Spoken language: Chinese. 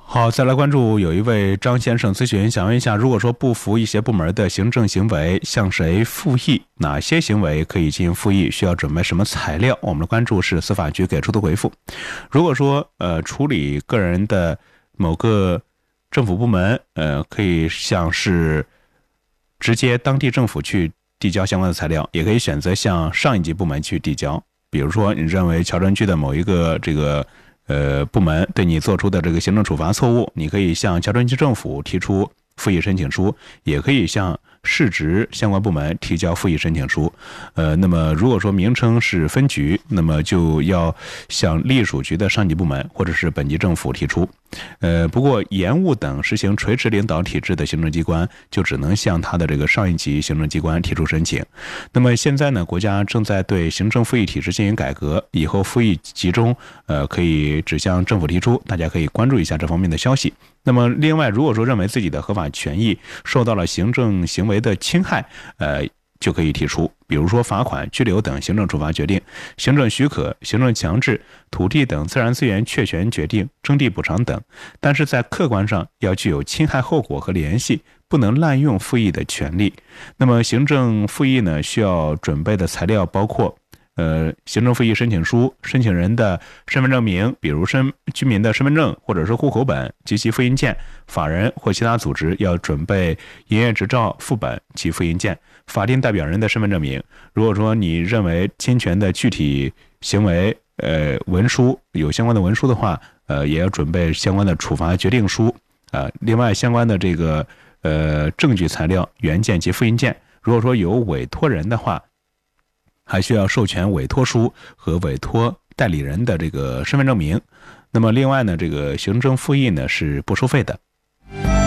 好，再来关注有一位张先生咨询，想问一下，如果说不服一些部门的行政行为，向谁复议？哪些行为可以进行复议？需要准备什么材料？我们的关注是司法局给出的回复。如果说处理个人的某个政府部门，可以像是直接当地政府去递交相关的材料，也可以选择向上一级部门去递交。比如说，你认为桥镇区的某一个部门对你做出的这个行政处罚错误，你可以向桥镇区政府提出复议申请书，也可以向市直相关部门提交复议申请书。那么如果说名称是分局，那么就要向隶属局的上级部门或者是本级政府提出。不过延误等实行垂直领导体制的行政机关，就只能向他的这个上一级行政机关提出申请。那么现在呢，国家正在对行政复议体制进行改革，以后复议集中可以只向政府提出，大家可以关注一下这方面的消息。那么另外，如果说认为自己的合法权益受到了行政行为的侵害，就可以提出，比如说罚款、拘留等行政处罚决定、行政许可、行政强制、土地等自然资源确权决定、征地补偿等，但是在客观上要具有侵害后果和联系，不能滥用复议的权利。那么行政复议呢，需要准备的材料包括行政复议申请书、申请人的身份证明，比如居民的身份证或者是户口本及其复印件，法人或其他组织要准备营业执照副本及复印件，法定代表人的身份证明。如果说你认为侵权的具体行为文书有相关的文书的话，也要准备相关的处罚决定书。另外相关的这个证据材料、原件及复印件。如果说有委托人的话，还需要授权委托书和委托代理人的这个身份证明。那么另外呢，这个行政复议呢是不收费的。